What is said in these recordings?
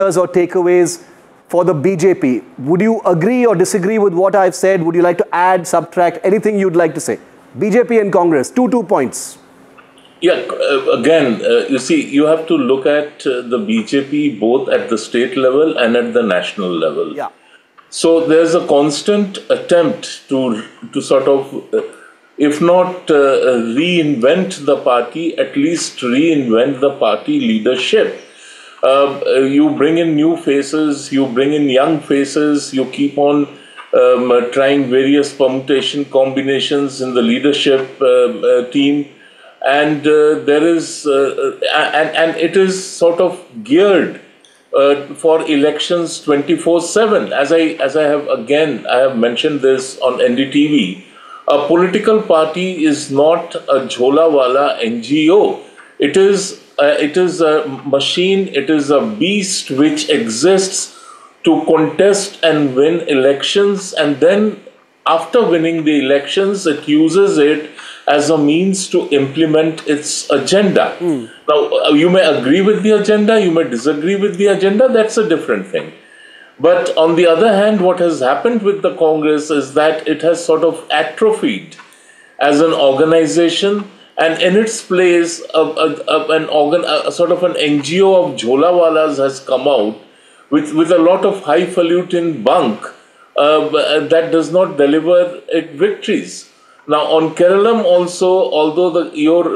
or takeaways for the BJP. Would you agree or disagree with what I've said? Would you like to add, subtract, anything you'd like to say? BJP and Congress, two points. Yeah, again, you see, you have to look at the BJP both at the state level and at the national level. Yeah. So there's a constant attempt to sort of, if not reinvent the party, at least reinvent the party leadership. You bring in new faces, you bring in young faces, you keep on trying various permutation combinations in the leadership team. And there is, and it is sort of geared for elections 24/7. As I have mentioned this on NDTV. A political party is not a Jholawala NGO. It is a machine. It is a beast which exists to contest and win elections, and then after winning the elections, it uses it as a means to implement its agenda. Now, you may agree with the agenda, you may disagree with the agenda, that's a different thing. But on the other hand, what has happened with the Congress is that it has sort of atrophied as an organization, and in its place, a sort of an NGO of Jholawalas has come out with a lot of highfalutin bunk that does not deliver it victories. Now, on Keralam also, although the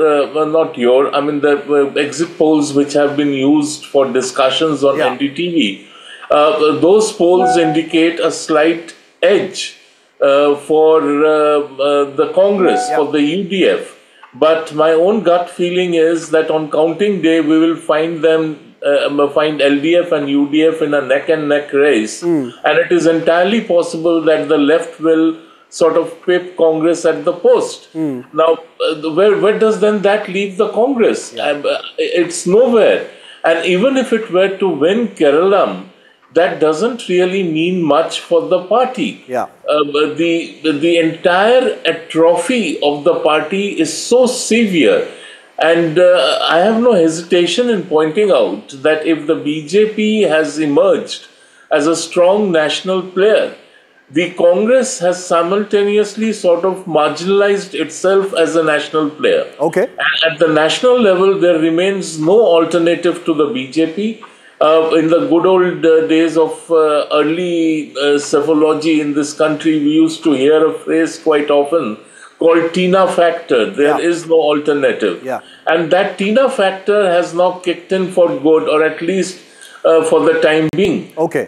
exit polls which have been used for discussions on NDTV, those polls indicate a slight edge for the Congress, for the UDF. But my own gut feeling is that on counting day, we will find LDF and UDF in a neck-and-neck race. And it is entirely possible that the left will sort of pip Congress at the post. Now, where does then that leave the Congress? It's nowhere. And even if it were to win Keralam, that doesn't really mean much for the party. The entire atrophy of the party is so severe. And I have no hesitation in pointing out that if the BJP has emerged as a strong national player, the Congress has simultaneously sort of marginalized itself as a national player. Okay. And at the national level, there remains no alternative to the BJP. In the good old days of early psephology in this country, we used to hear a phrase quite often called Tina factor. There is no alternative. And that Tina factor has now kicked in for good, or at least for the time being. Okay.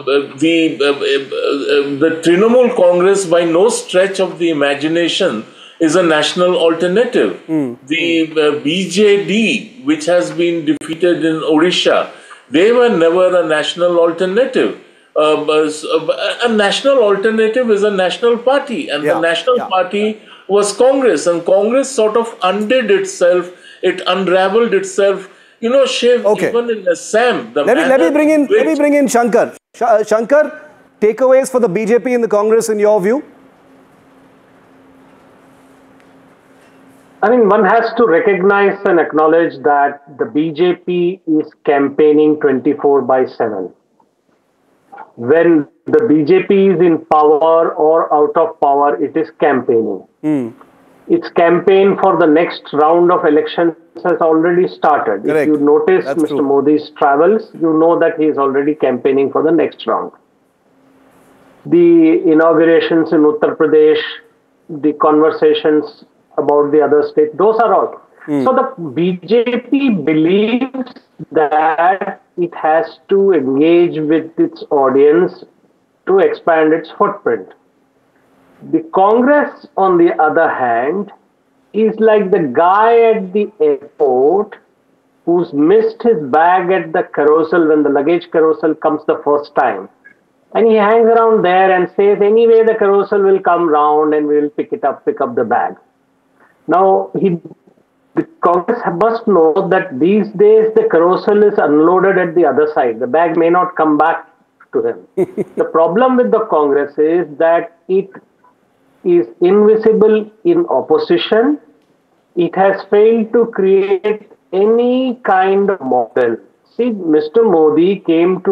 The Trinamool Congress, by no stretch of the imagination, is a national alternative. The BJD, which has been defeated in Odisha, they were never a national alternative. A national alternative is a national party, and the national party was Congress, and Congress sort of undid itself, it unraveled itself. You know, Shiv, even in Assam, let me bring in Shankar. Shankar, takeaways for the BJP and the Congress in your view? I mean, one has to recognize and acknowledge that the BJP is campaigning 24/7. When the BJP is in power or out of power, it is campaigning. Its campaign for the next round of elections has already started. Correct. If you notice That's Mr. true. Modi's travels, you know that he is already campaigning for the next round. The inaugurations in Uttar Pradesh, the conversations about the other states, those are all. So the BJP believes that it has to engage with its audience to expand its footprint. The Congress, on the other hand, is like the guy at the airport who's missed his bag at the carousel when the luggage carousel comes the first time. And he hangs around there and says, anyway, the carousel will come round and we will pick up the bag. Now, the Congress must know that these days the carousel is unloaded at the other side. The bag may not come back to him. The problem with the Congress is that it is invisible in opposition. It has failed to create any kind of model. See, Mr. Modi came to